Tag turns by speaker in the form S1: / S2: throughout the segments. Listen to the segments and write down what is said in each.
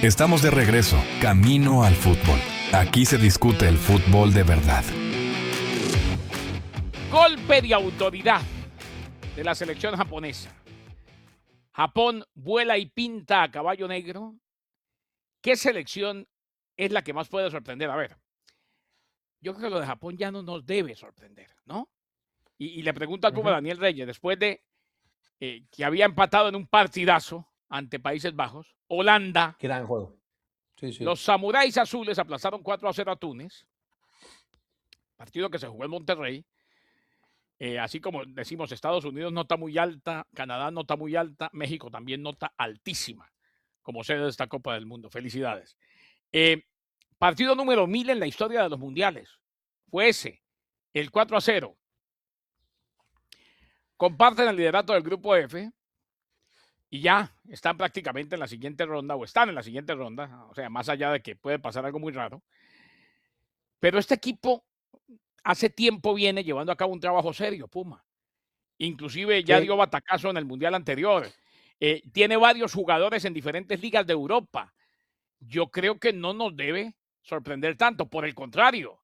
S1: Estamos de regreso, camino al fútbol. Aquí se discute el fútbol de verdad.
S2: Golpe de autoridad de la selección japonesa. Japón vuela y pinta a caballo negro. ¿Qué selección es la que más puede sorprender? A ver, yo creo que lo de Japón ya no nos debe sorprender, ¿no? Y le pregunto al Puma Daniel Reyes, después de que había empatado en un partidazo ante Países Bajos, Holanda,
S3: Gran juego. Sí.
S2: los samuráis azules aplazaron 4-0 a Túnez, partido que se jugó en Monterrey. Así como decimos, Estados Unidos nota muy alta, Canadá nota muy alta, México también nota altísima como sede de esta Copa del Mundo. Felicidades. Partido número 1000 en la historia de los mundiales. Fue ese, el 4-0. Comparten el liderato del grupo F y ya están prácticamente en la siguiente ronda, o están en la siguiente ronda, o sea, más allá de que puede pasar algo muy raro. Pero este equipo hace tiempo viene llevando a cabo un trabajo serio, Puma. Inclusive ya dio batacazo en el Mundial anterior. Tiene varios jugadores en diferentes ligas de Europa. Yo creo que no nos debe sorprender tanto. Por el contrario,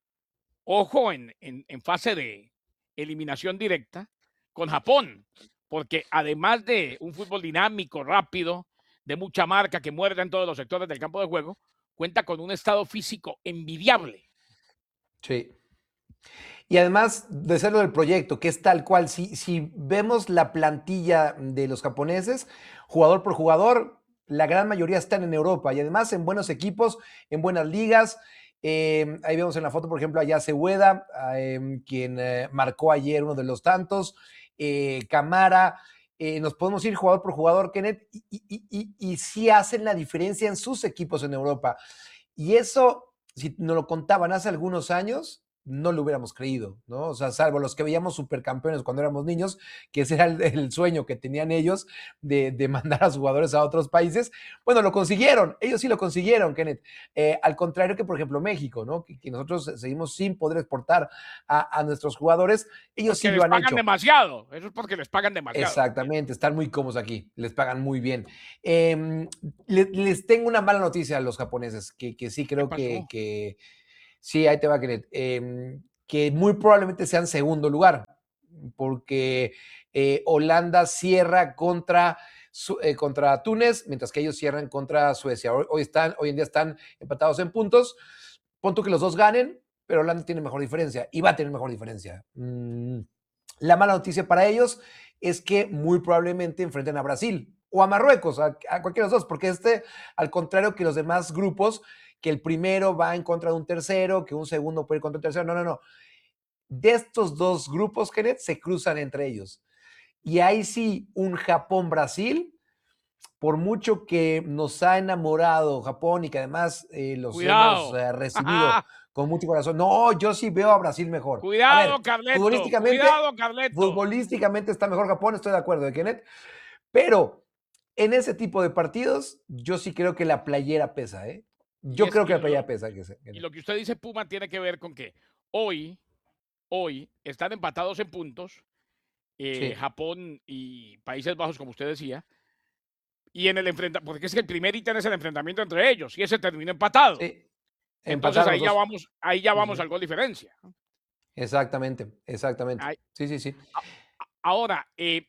S2: ojo en fase de eliminación directa con Japón, porque además de un fútbol dinámico, rápido, de mucha marca que muerde en todos los sectores del campo de juego, cuenta con un estado físico envidiable.
S3: Sí. Y además de ser lo del proyecto, que es tal cual, si vemos la plantilla de los japoneses, jugador por jugador, la gran mayoría están en Europa y además en buenos equipos, en buenas ligas. Ahí vemos en la foto, por ejemplo, a Yase Ueda, quien marcó ayer uno de los tantos, Camara. Nos podemos ir jugador por jugador, Kenneth, y sí hacen la diferencia en sus equipos en Europa. Y eso, si nos lo contaban hace algunos años, no lo hubiéramos creído, ¿no? O sea, salvo los que veíamos supercampeones cuando éramos niños, que ese era el sueño que tenían ellos de mandar a sus jugadores a otros países. Bueno, lo consiguieron, ellos sí lo consiguieron, Kenneth. Al contrario que, por ejemplo, México, ¿no? Que nosotros seguimos sin poder exportar a nuestros jugadores, ellos
S2: porque
S3: sí lo han hecho.
S2: Les pagan demasiado, eso es porque les pagan demasiado.
S3: Exactamente, están muy cómodos aquí, les pagan muy bien. Les tengo una mala noticia a los japoneses, que sí creo que sí, ahí te va, Kenneth, que muy probablemente sean segundo lugar, porque Holanda cierra contra Túnez, mientras que ellos cierran contra Suecia. Hoy en día están empatados en puntos. Pon tú que los dos ganen, pero Holanda tiene mejor diferencia y va a tener mejor diferencia. La mala noticia para ellos es que muy probablemente enfrenten a Brasil o a Marruecos, a cualquiera de los dos, porque al contrario que los demás grupos, que el primero va en contra de un tercero, que un segundo puede ir contra un tercero. No. De estos dos grupos, Kenneth, se cruzan entre ellos. Y ahí sí, un Japón-Brasil, por mucho que nos ha enamorado Japón y que además los hemos recibido con mucho corazón. No, yo sí veo a Brasil mejor.
S2: Cuidado, Carleto.
S3: Futbolísticamente está mejor Japón, estoy de acuerdo, Kenneth. Pero en ese tipo de partidos, yo sí creo que la playera pesa, ¿eh? Yo creo que la playera pesa.
S2: Y lo que usted dice, Puma, tiene que ver con que hoy están empatados en puntos, sí. Japón y Países Bajos, como usted decía, y en el enfrentamiento, porque es que el primer ítem es el enfrentamiento entre ellos, y ese terminó empatado. Sí. Entonces ahí ya vamos al gol diferencia.
S3: Exactamente. Sí.
S2: Ahora,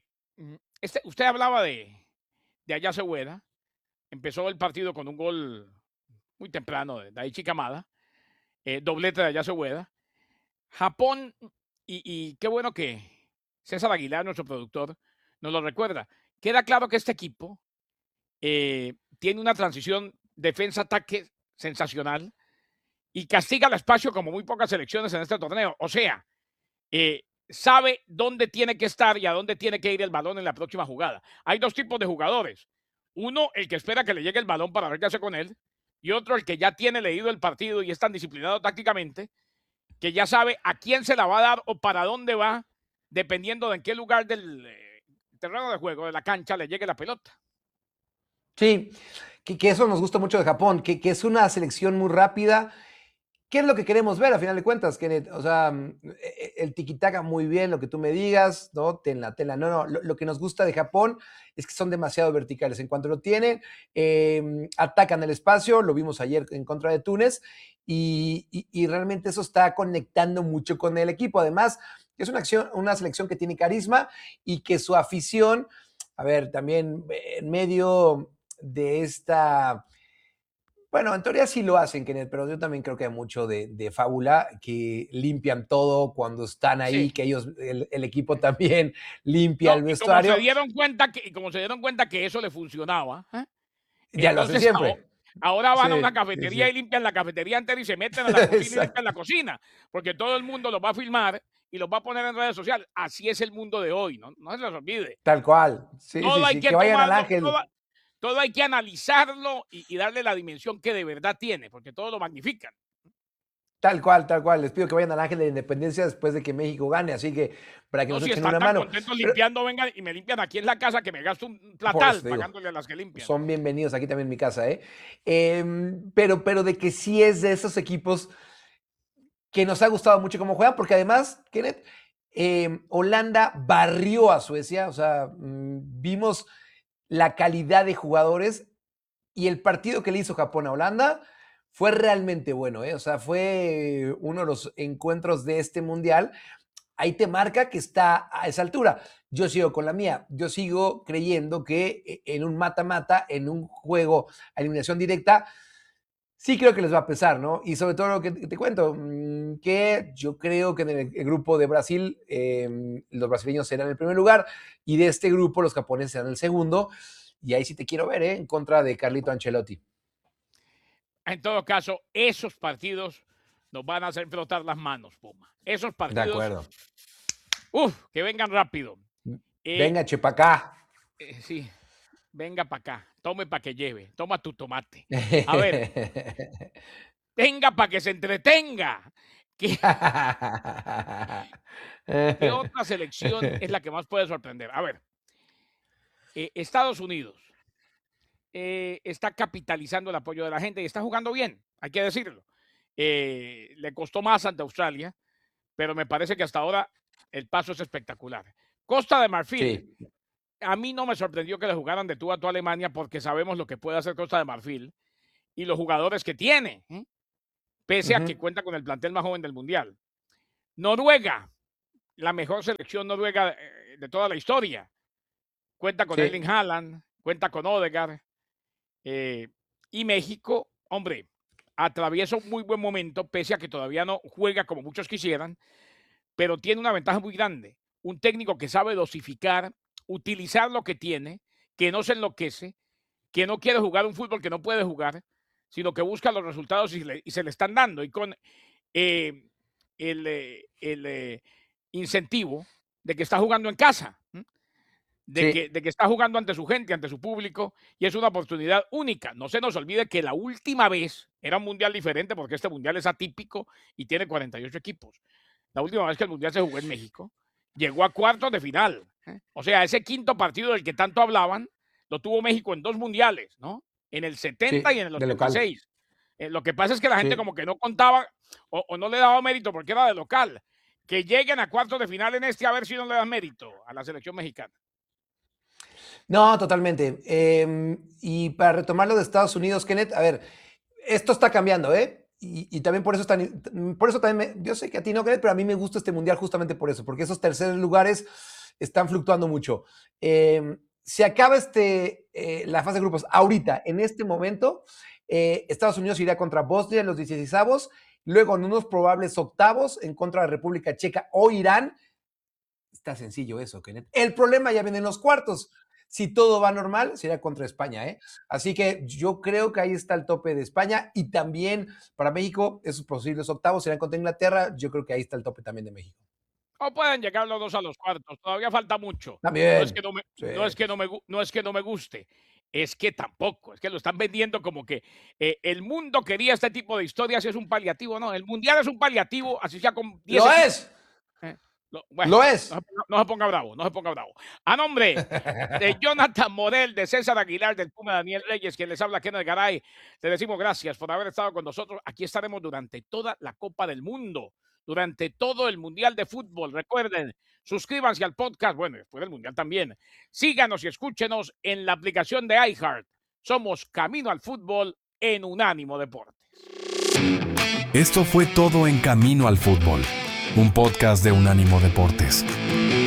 S2: usted hablaba de Ayase Ueda, empezó el partido con un gol muy temprano de Daichi Kamada, doblete de Ayase Ueda. Japón, y qué bueno que César Aguilar, nuestro productor, nos lo recuerda. Queda claro que este equipo tiene una transición defensa-ataque sensacional y castiga el espacio como muy pocas selecciones en este torneo. O sea, sabe dónde tiene que estar y a dónde tiene que ir el balón en la próxima jugada. Hay dos tipos de jugadores. Uno, el que espera que le llegue el balón para ver qué hace con él, y otro, el que ya tiene leído el partido y es tan disciplinado tácticamente que ya sabe a quién se la va a dar o para dónde va, dependiendo de en qué lugar del terreno de juego, de la cancha, le llegue la pelota.
S3: Sí, que eso nos gusta mucho de Japón, que es una selección muy rápida ¿qué es lo que queremos ver a final de cuentas, Kenneth? O sea, el tiquitaca muy bien, lo que tú me digas, ¿no? Tela. No, lo que nos gusta de Japón es que son demasiado verticales. En cuanto lo tienen, atacan el espacio, lo vimos ayer en contra de Túnez, y realmente eso está conectando mucho con el equipo. Además, es una selección que tiene carisma y que su afición, a ver, también en medio de esta... Bueno, en teoría sí lo hacen, Kenneth, pero yo también creo que hay mucho de fábula, que limpian todo cuando están ahí,
S2: Sí.
S3: que ellos, el equipo también limpia
S2: No,
S3: el
S2: y como se
S3: vestuario.
S2: dieron cuenta que eso le funcionaba,
S3: Ya lo hacen
S2: entonces
S3: siempre.
S2: ahora van a una
S3: Sí, sí,
S2: cafetería y
S3: sí.
S2: limpian la cafetería entera y se meten a la cocina y limpian
S3: Exacto.
S2: la cocina, porque todo el mundo los va a filmar y los va a poner en redes sociales. Así es el mundo de hoy, no se les olvide.
S3: Tal cual. Sí, sí,
S2: Todo hay
S3: sí.
S2: que
S3: Que vayan al
S2: tomarlo,
S3: Ángel.
S2: todo hay que analizarlo y darle la dimensión que de verdad tiene, porque todo lo magnifican.
S3: Tal cual, tal cual. Les pido que vayan al Ángel de la Independencia después de que México gane, así que para que
S2: No,
S3: nos
S2: si
S3: echen
S2: están
S3: una
S2: tan
S3: mano.
S2: contentos
S3: Pero,
S2: limpiando, vengan y me limpian aquí en la casa, que me gasto un
S3: por eso
S2: platal
S3: te digo,
S2: pagándole a las que limpian.
S3: son bienvenidos aquí también en mi casa, ¿eh? Pero de que sí es de esos equipos que nos ha gustado mucho cómo juegan, porque además, Kenneth, Holanda barrió a Suecia, o sea, vimos la calidad de jugadores y el partido que le hizo Japón a Holanda fue realmente bueno, ¿eh? O sea, fue uno de los encuentros de este mundial. Ahí te marca que está a esa altura. Yo sigo con la mía. Yo sigo creyendo que en un mata-mata, en un juego a eliminación directa, sí creo que les va a pesar, ¿no? Y sobre todo lo que te cuento, que yo creo que en el grupo de Brasil, los brasileños serán el primer lugar y de este grupo los japoneses serán el segundo. Y ahí sí te quiero ver, ¿eh? En contra de Carlito Ancelotti.
S2: En todo caso, esos partidos nos van a hacer frotar las manos, Puma. Esos
S3: De
S2: partidos,
S3: acuerdo.
S2: que vengan rápido. Eh,
S3: Venga, chepacá.
S2: sí, venga para acá, tome para que lleve, toma tu tomate. A ver, venga para que se entretenga. ¿Qué, ¿Qué otra selección es la que más puede sorprender? A ver, Estados Unidos está capitalizando el apoyo de la gente y está jugando bien, hay que decirlo. Le costó más ante Australia, pero me parece que hasta ahora el paso es espectacular. Costa de Marfil,
S3: Sí.
S2: a mí no me sorprendió que le jugaran de tú a tú a Alemania porque sabemos lo que puede hacer Costa de Marfil y los jugadores que tiene, pese a que
S3: Ujú.
S2: cuenta con el plantel más joven del Mundial. Noruega, la mejor selección noruega de toda la historia. Cuenta con
S3: Sí.
S2: Erling Haaland, cuenta con Odegaard. Y México, hombre, atraviesa un muy buen momento, pese a que todavía no juega como muchos quisieran, pero tiene una ventaja muy grande. Un técnico que sabe dosificar, utilizar lo que tiene, que no se enloquece, que no quiere jugar un fútbol que no puede jugar, sino que busca los resultados y se le están dando. Y con eh, el incentivo de que está jugando en casa,
S3: Sí.
S2: de que está jugando ante su gente, ante su público, y es una oportunidad única. No se nos olvide que la última vez era un mundial diferente, porque este mundial es atípico y tiene 48 equipos. La última vez que el mundial se jugó en México, llegó a cuartos de final. O sea, ese quinto partido del que tanto hablaban, lo tuvo México en 2 mundiales, ¿no? En el 70 y
S3: Sí.
S2: en el
S3: De local.
S2: 86. Lo que pasa es que la gente
S3: Sí.
S2: como que no contaba o no le daba mérito porque era de local. Que lleguen a cuartos de final en este, a ver si no le dan mérito a la selección mexicana.
S3: No, totalmente. Y para retomar lo de Estados Unidos, Kenneth, a ver, esto está cambiando, ¿eh? Y también por eso, por eso también, yo sé que a ti no, Kenneth, pero a mí me gusta este mundial justamente por eso, porque esos terceros lugares están fluctuando mucho. Se acaba la fase de grupos ahorita, en este momento, Estados Unidos irá contra Bosnia en los 16avos, luego en unos probables octavos en contra de República Checa o Irán. Está sencillo eso, Kenneth. El problema ya viene en los cuartos. Si todo va normal, será contra España, ¿eh? Así que yo creo que ahí está el tope de España y también para México, esos posibles octavos serán contra Inglaterra. Yo creo que ahí está el tope también de México.
S2: O pueden llegar los 2 a los cuartos, todavía falta mucho. No es que
S3: También.
S2: no me
S3: Sí,
S2: no es que
S3: sí, sí.
S2: no es que no me guste, es que tampoco, es que lo están vendiendo como que, el mundo quería este tipo de historias y es un paliativo. No, el mundial es un paliativo, así sea con 10
S3: ¡Lo
S2: equipos,
S3: es!
S2: ¿eh? Bueno,
S3: Lo es.
S2: No se ponga bravo, no se ponga bravo. A nombre de Jonathan Morel, de César Aguilar, del Puma Daniel Reyes, quien les habla, Kenneth Garay, le decimos gracias por haber estado con nosotros. Aquí estaremos durante toda la Copa del Mundo, durante todo el Mundial de Fútbol. Recuerden, suscríbanse al podcast, bueno, después del Mundial también. Síganos y escúchenos en la aplicación de iHeart. Somos Camino al Fútbol en Unánimo Deportes.
S1: Esto fue todo en Camino al Fútbol, un podcast de Unánimo Deportes.